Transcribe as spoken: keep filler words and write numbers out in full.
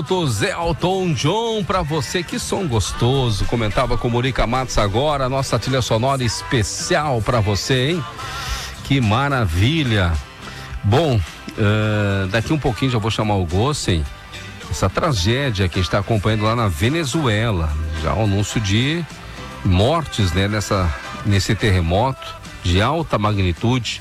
Zé Elton John pra você, que som gostoso, comentava com Morica Matos agora, a nossa trilha sonora especial pra você, hein? Que maravilha! Bom, uh, daqui um pouquinho já vou chamar o Gossen, essa tragédia que está acompanhando lá na Venezuela, já o anúncio de mortes, né, nessa, nesse terremoto de alta magnitude